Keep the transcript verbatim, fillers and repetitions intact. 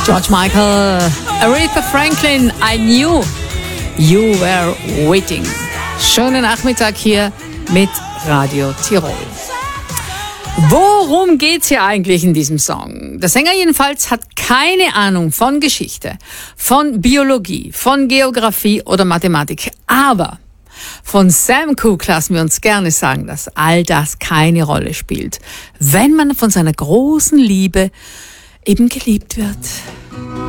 George Michael, Aretha Franklin, I knew you were waiting. Schönen Nachmittag hier mit Radio Tirol. Worum geht's hier eigentlich in diesem Song? Der Sänger jedenfalls hat keine Ahnung von Geschichte, von Biologie, von Geografie oder Mathematik. Aber von Sam Cooke lassen wir uns gerne sagen, dass all das keine Rolle spielt, wenn man von seiner großen Liebe eben geliebt wird.